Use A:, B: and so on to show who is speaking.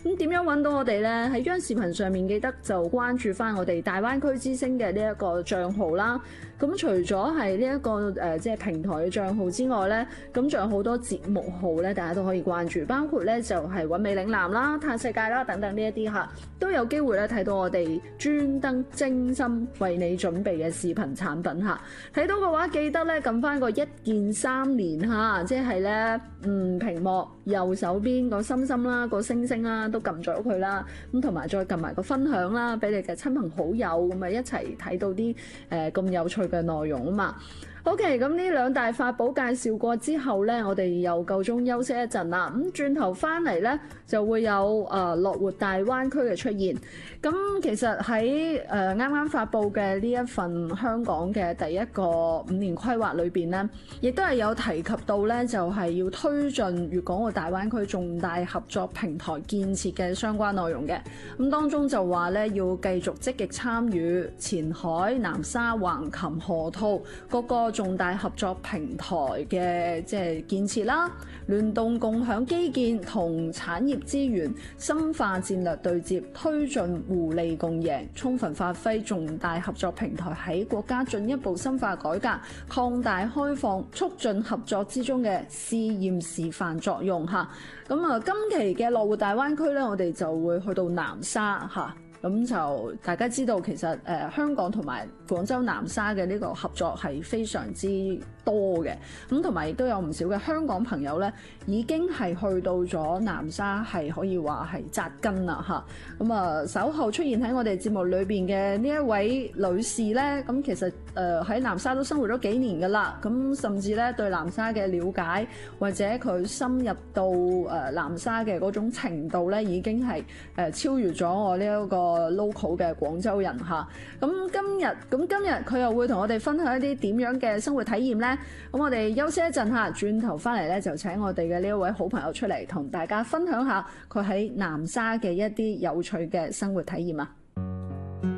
A: 咁點樣揾到我哋呢？喺央視頻上面記得就關注翻我哋大灣區之星嘅呢一個帳號啦。咁除咗係呢一個即係平台嘅帳號之外呢，咁仲有好多節目號呢，大家都可以關注，包括呢就係韻味嶺南啦、嘆世界啦等等呢一啲嚇，都有機會咧睇到我哋專登精心為你準備嘅視頻產品嚇。睇到嘅話記得咧撳翻個一鍵三連嚇，即係咧屏幕右手邊個心心啦、個星星啦都撳咗佢啦，咁同埋再撳埋個分享啦，俾你嘅親朋好友咁啊一齊睇到啲咁有趣嘅內容啊嘛。OK， 咁呢兩大法寶介紹過之後呢，我哋又夠鐘休息一陣啦。咁轉頭翻嚟呢，就會有樂活大灣區嘅出現。咁其實喺啱啱發布嘅呢一份香港嘅第一個5年規劃裏邊呢，亦都係有提及到呢，就係要推進粵港澳大灣區重大合作平台建設嘅相關內容嘅。咁當中就話呢，要繼續積極參與前海、南沙、橫琴、河套各個重大合作平台嘅即係建設啦，聯動共享基建同產業資源，深化戰略對接，推進互利共贏，充分發揮重大合作平台喺國家進一步深化改革、擴大開放、促進合作之中嘅試驗示範作用嚇。咁啊，今期嘅樂活大灣區呢，我哋就會去到南沙嚇。咁就大家知道其實香港同埋廣州南沙嘅呢個合作係非常之多嘅，咁同埋亦都有唔少嘅香港朋友呢已經係去到咗南沙，係可以話係紮根啦嚇。咁啊稍後出現喺我哋節目裏邊嘅呢一位女士呢，咁其實喺南沙都生活咗幾年噶啦，咁甚至呢對南沙嘅了解或者佢深入到南沙嘅嗰種程度呢，已經係超越咗我呢一個local 嘅廣州人嚇。咁今日佢又會同我哋分享一啲點樣嘅生活體驗呢？咁我哋休息一陣嚇，轉頭翻嚟呢，就請我哋嘅呢一位好朋友出嚟同大家分享下佢喺南沙嘅一啲有趣嘅生活體驗啊！